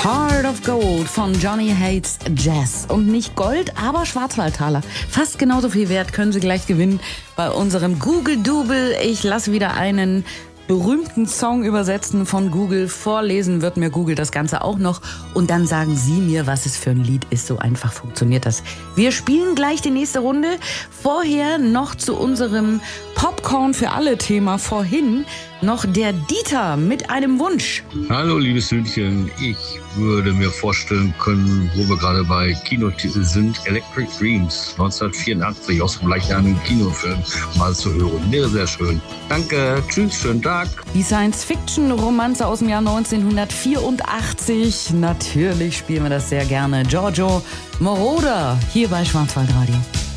Heart of Gold von Johnny Hates Jazz. Und nicht Gold, aber Schwarzwaldtaler. Fast genauso viel wert können Sie gleich gewinnen bei unserem Google-Double. Ich lasse wieder einen berühmten Song übersetzen von Google. Vorlesen wird mir Google das Ganze auch noch. Und dann sagen Sie mir, was es für ein Lied ist. So einfach funktioniert das. Wir spielen gleich die nächste Runde. Vorher noch zu unserem Popcorn für alle Thema. Vorhin noch der Dieter mit einem Wunsch. Hallo, liebes Hündchen. Ich würde mir vorstellen können, wo wir gerade bei Kinotitel sind, Electric Dreams 1984 aus dem gleichnamigen Kinofilm mal zu hören. Wäre sehr schön. Danke, tschüss, schönen Tag. Die Science-Fiction-Romanze aus dem Jahr 1984. Natürlich spielen wir das sehr gerne. Giorgio Moroder hier bei Schwarzwaldradio.